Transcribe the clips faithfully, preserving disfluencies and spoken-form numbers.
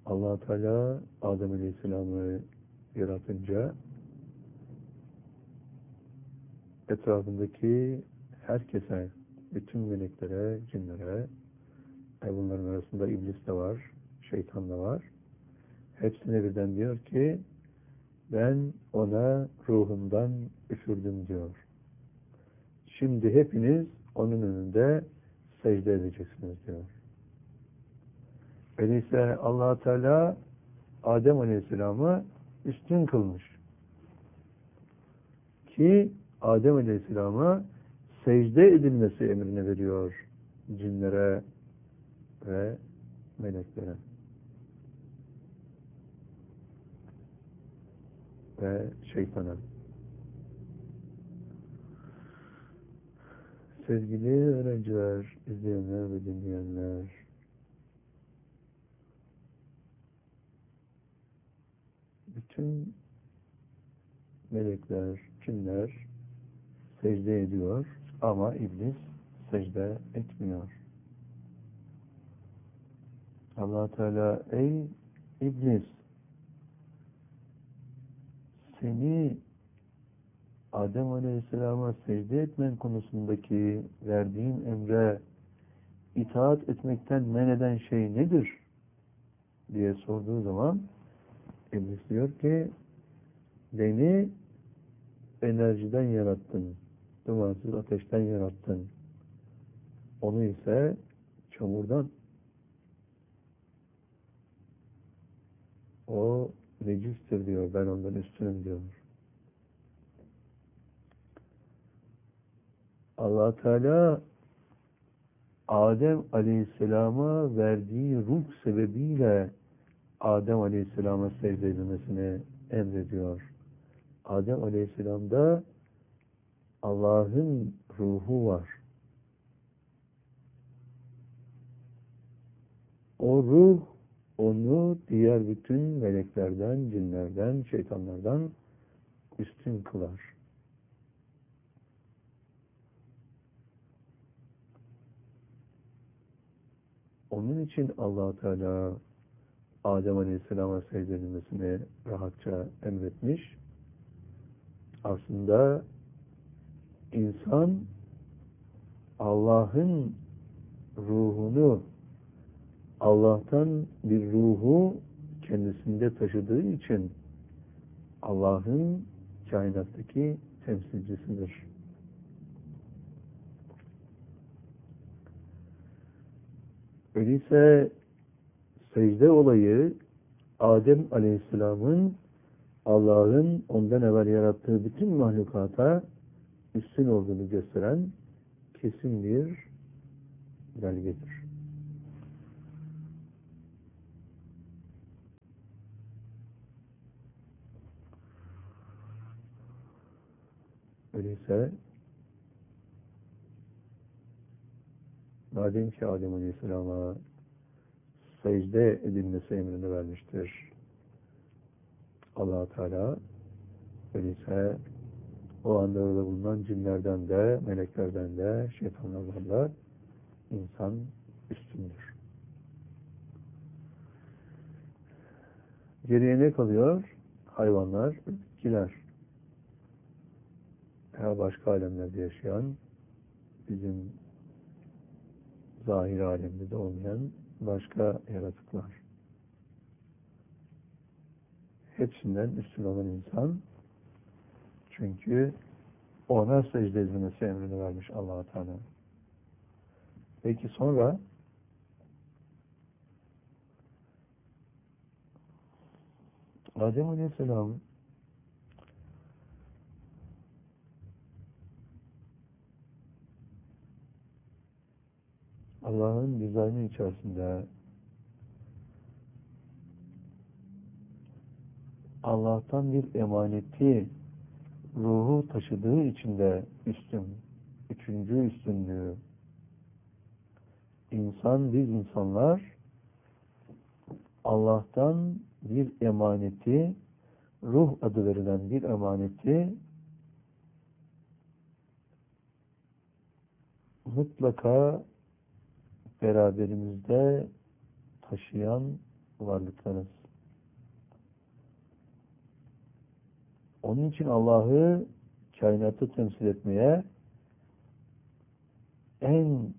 Allah Teala Adem Aleyhisselam'ı yaratınca etrafındaki herkese, bütün meleklere, cinlere, e bunların arasında iblis de var, şeytan da var. Hepsine birden diyor ki, ben ona ruhumdan üfürdüm diyor. Şimdi hepiniz onun önünde secde edeceksiniz diyor. Öyleyse Allah Teala Adem Aleyhisselam'ı üstün kılmış. Ki Adem Aleyhisselam'a secde edilmesi emrini veriyor cinlere ve meleklere. Ve şeytana. Sevgili öğrenciler, izleyenler ve dinleyenler, bütün melekler, cinler secde ediyor ama iblis secde etmiyor. Allah Teala, ey iblis, seni Adem Aleyhisselam'a secde etmen konusundaki verdiğin emre itaat etmekten men eden şey nedir? Diye sorduğu zaman iblis diyor ki, beni enerjiden yarattın, dumansız ateşten yarattın. Onu ise çamurdan. O necistir diyor, ben ondan üstünüm diyor. Allah Teala Adem Aleyhisselam'a verdiği ruh sebebiyle Adem Aleyhisselam'a secde edilmesini emrediyor. Adem Aleyhisselam'da Allah'ın ruhu var. O ruh onu diğer bütün meleklerden, cinlerden, şeytanlardan üstün kılar. Onun için Allah Teala Adem Aleyhisselam'a secde edilmesini rahatça emretmiş. Aslında insan Allah'ın ruhunu, Allah'tan bir ruhu kendisinde taşıdığı için Allah'ın kainattaki temsilcisidir. Öyleyse secde olayı Adem Aleyhisselam'ın Allah'ın ondan evvel yarattığı bütün mahlukata üstün olduğunu gösteren kesin bir belgedir. Öyleyse madem ki Adem Aleyhisselam'a secde edilmesi emrini vermiştir Allah Teala, öyleyse o anda orada bulunan cinlerden de, meleklerden de, şeytanlardan da insan üstündür. Geriye ne kalıyor? Hayvanlar, bitkiler. Veya başka alemlerde yaşayan, bizim zahir alemde de olmayan başka yaratıklar. Hepsinden üstün olan insan, çünkü ona secde edilmesi emrini vermiş Allah-u Teala. Peki sonra Adem Aleyhisselam Allah'ın dizaynı içerisinde Allah'tan bir emaneti ruhu taşıdığı için de üstün, üçüncü üstünlüğü. İnsan, biz insanlar Allah'tan bir emaneti, ruh adı verilen bir emaneti mutlaka beraberimizde taşıyan varlıklarız. Onun için Allah'ı kainatı temsil etmeye en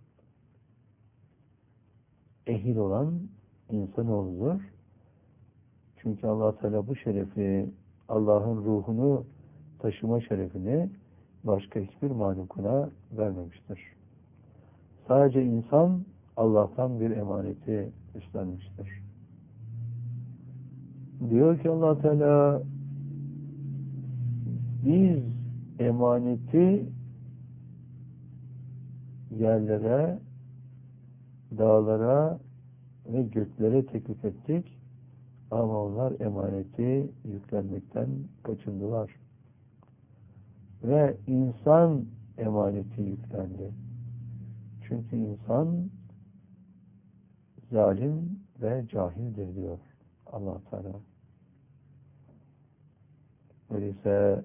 ehil olan insanoğludur. Çünkü Allah Teala bu şerefi, Allah'ın ruhunu taşıma şerefini başka hiçbir mahlukuna vermemiştir. Sadece insan Allah'tan bir emaneti üstlenmiştir. Diyor ki Allah Teala, biz emaneti yerlere, dağlara ve göklere teklif ettik ama onlar emaneti yüklenmekten kaçındılar. Ve insan emaneti yüklendi. Çünkü insan zalim ve cahildir diyor Allah Teala. Öyleyse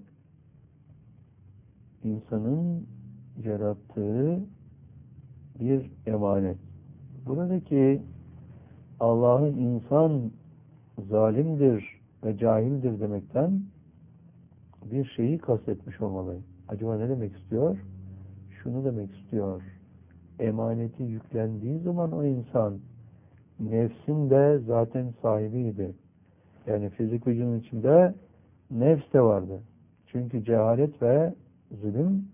insanın yarattığı bir emanet. Buradaki Allah'ın insan zalimdir ve cahildir demekten bir şeyi kastetmiş olmalı. Acaba ne demek istiyor? Şunu demek istiyor. Emaneti yüklendiği zaman o insan nefsin de zaten sahibiydi. Yani fizik vücudun içinde nefs de vardı. Çünkü cehalet ve zulüm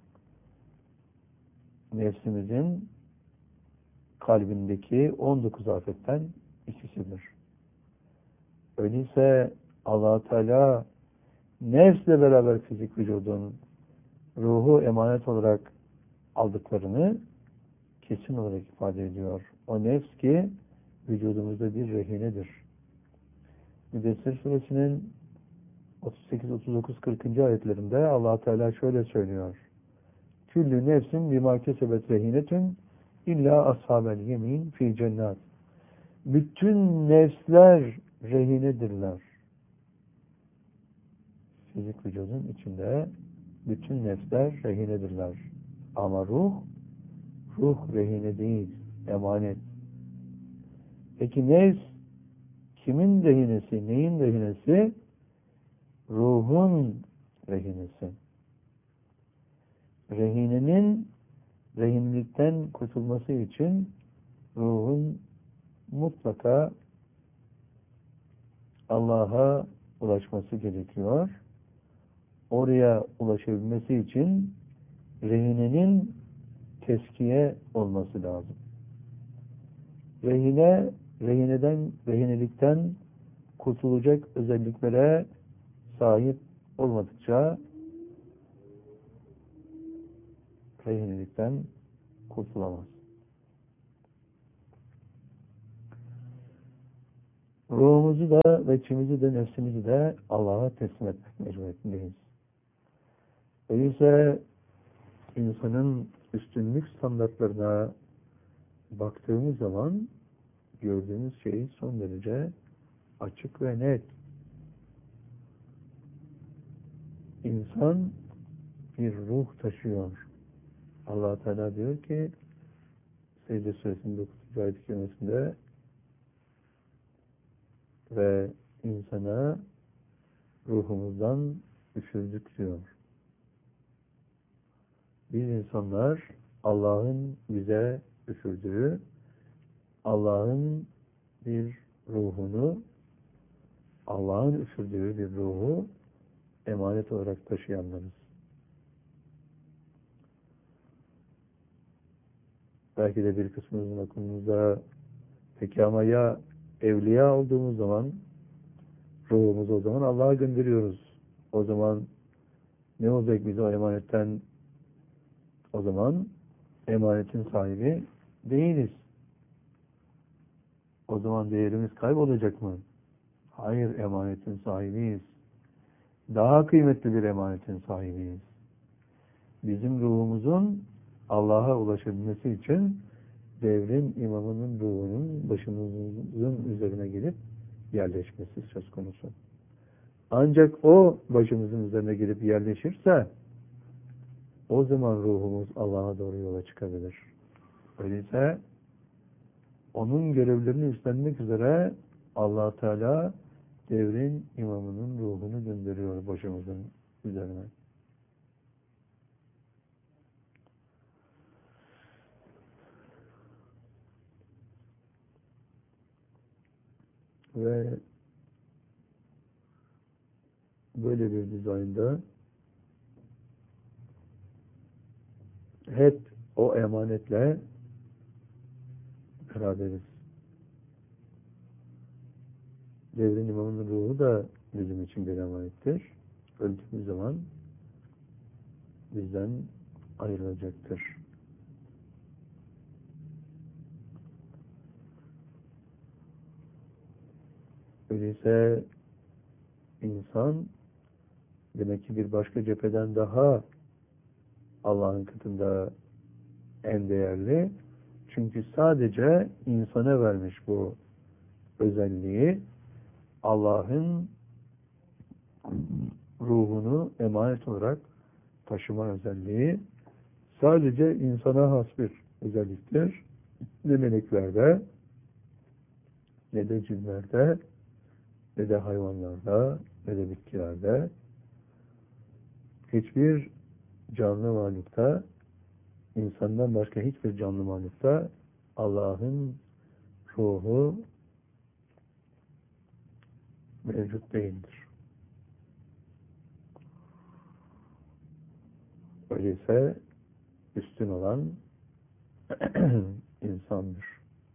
nefsimizin kalbindeki on dokuz afetten ikisidir. Öyleyse Allah Teala nefsle beraber fizik vücudun ruhu emanet olarak aldıklarını kesin olarak ifade ediyor. O nefs ki vücudumuzda bir rehinedir. Müddessir suresinin otuz sekiz, otuz dokuz, kırkıncı ayetlerinde Allah Teala şöyle söylüyor. Küllü nefsin bima kesebet rehinetün illa ashabel yemin fi cennet. Bütün nefsler rehinedirler. Fizik vücudun içinde bütün nefsler rehinedirler. Ama ruh, ruh rehine değil, emanet. Peki nefs kimin rehinesi, neyin rehinesi? Ruhun rehinesi. Rehinenin rehinlikten kurtulması için ruhun mutlaka Allah'a ulaşması gerekiyor. Oraya ulaşabilmesi için rehinenin teskiye olması lazım. Rehine, rehineden, rehinelikten kurtulacak özelliklere sahip olmadıkça rehinelikten kurtulamaz. Ruhumuzu da ve içimizi de nefsimizi de Allah'a teslim etmek mecburiyetindeyiz. Öyleyse insanın üstünlük standartlarına baktığımız zaman gördüğümüz şey son derece açık ve net. İnsan bir ruh taşıyor. Allah Teala diyor ki Secde Suresinin dokuzuncu ayet-i kerimesinde ve insana ruhumuzdan üfürdük diyor. Biz insanlar Allah'ın bize üfürdüğü, Allah'ın bir ruhunu, Allah'ın üfürdüğü bir ruhu emanet olarak taşıyanlarız. Belki de bir kısmımızın aklımızda peki ama ya evliya olduğumuz zaman ruhumuzu o zaman Allah'a gönderiyoruz. O zaman ne olacak bize o emanetten? O zaman emanetin sahibi değiliz. O zaman değerimiz kaybolacak mı? Hayır, emanetin sahibiyiz. Daha kıymetli bir emanetin sahibiyiz. Bizim ruhumuzun Allah'a ulaşabilmesi için devrin imamının ruhunun başımızın üzerine gelip yerleşmesi söz konusu. Ancak o başımızın üzerine gelip yerleşirse o zaman ruhumuz Allah'a doğru yola çıkabilir. Öyleyse onun görevlerini üstlenmek üzere Allah Teala devrin imamının ruhunu gönderiyor başımızın üzerine. Ve böyle bir dizaynda hep o emanetle beraberiz. Devrin imamının ruhu da bizim için bir emanettir. Öldüğümüz zaman bizden ayrılacaktır. Öyleyse insan demek ki bir başka cepheden daha Allah'ın katında en değerli. Çünkü sadece insana vermiş bu özelliği, Allah'ın ruhunu emanet olarak taşıma özelliği sadece insana has bir özelliktir. Ne meleklerde, ne de cinlerde, ne de hayvanlarda, ne de bitkilerde, hiçbir canlı varlıkta, insandan başka hiçbir canlı varlıkta Allah'ın ruhu mevcut değildir. Öyleyse üstün olan insandır.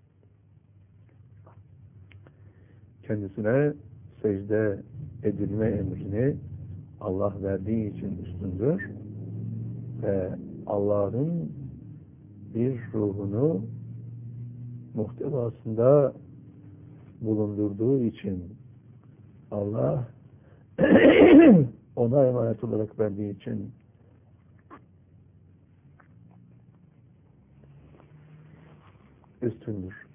Kendisine secde edilme emrini Allah verdiği için üstündür ve Allah'ın bir ruhunu muhtevasında bulundurduğu için Allah ona emanet olarak verdiği için üstündür.